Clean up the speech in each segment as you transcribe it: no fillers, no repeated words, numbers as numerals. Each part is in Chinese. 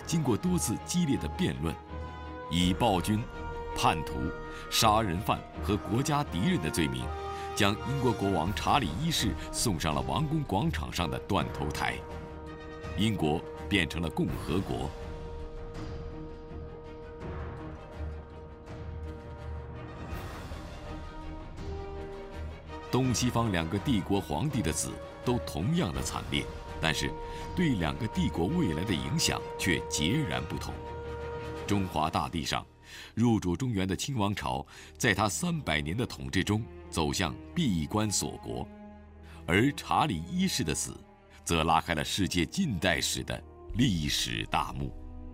经过多次激烈的辩论，以暴君、叛徒、杀人犯和国家敌人的罪名，将英国国王查理一世送上了王宫广场上的断头台。英国变成了共和国。东西方两个帝国皇帝的死都同样的惨烈，但是对两个帝国未来的影响却截然不同。中华大地上，入主中原的清王朝，在他300年的统治中走向闭关锁国，而查理一世的死，则拉开了世界近代史的历史大幕。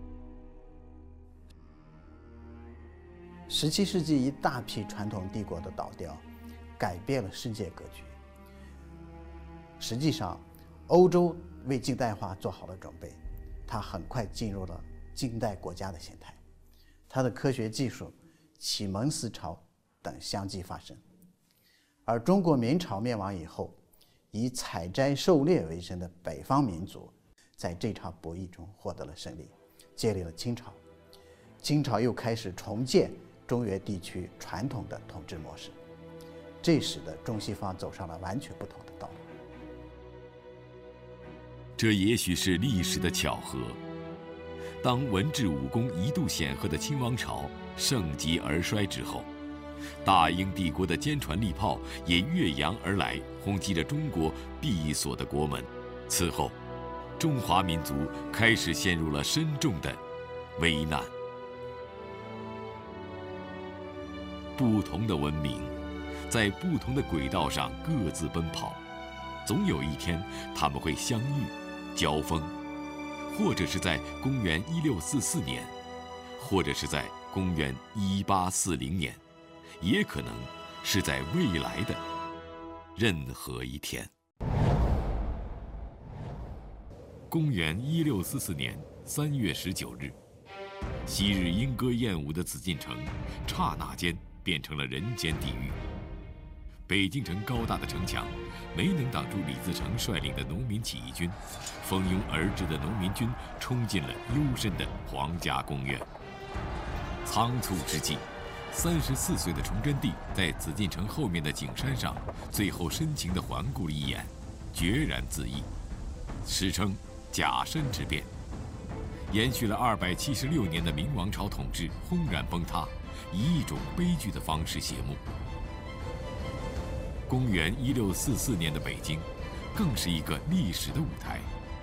17世纪一大批传统帝国的倒掉，改变了世界格局。实际上，欧洲为近代化做好了准备，它很快进入了近代国家的形态。它的科学技术、启蒙思潮等相继发生。而中国明朝灭亡以后，以采摘狩猎为生的北方民族，在这场博弈中获得了胜利，建立了清朝。清朝又开始重建中原地区传统的统治模式，这使得中西方走上了完全不同的道路。 这也许是历史的巧合。当文治武功一度显赫的清王朝盛极而衰之后，大英帝国的坚船利炮也越洋而来，轰击着中国闭锁的国门。此后，中华民族开始陷入了深重的危难。不同的文明，在不同的轨道上各自奔跑，总有一天他们会相遇、交锋，或者是在公元1644年，或者是在公元1840年，也可能是在未来的任何一天。公元1644年3月19日，昔日莺歌燕舞的紫禁城，刹那间变成了人间地狱。北京城高大的城墙没能挡住李自成率领的农民起义军，蜂拥而至的农民军冲进了幽深的皇家宫苑。仓促之际，34岁的崇祯帝在紫禁城后面的景山上，最后深情地环顾了一眼，决然自缢，史称甲申之变。延续了276年的明王朝统治轰然崩塌，以一种悲剧的方式谢幕。公元1644年的北京，更是一个历史的舞台。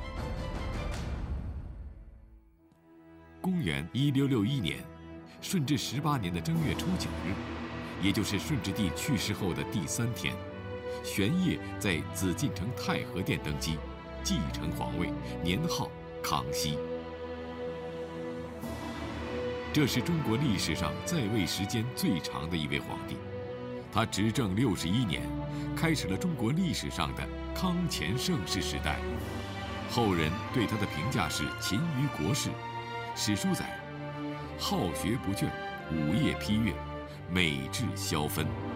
公元1661年，顺治18年的正月初9日，也就是顺治帝去世后的第3天，玄烨在紫禁城太和殿登基，继承皇位，年号康熙。这是中国历史上在位时间最长的一位皇帝，他执政61年，开始了中国历史上的康乾盛世时代。后人对他的评价是勤于国事，史书载：好学不倦，午夜批阅，美志消分。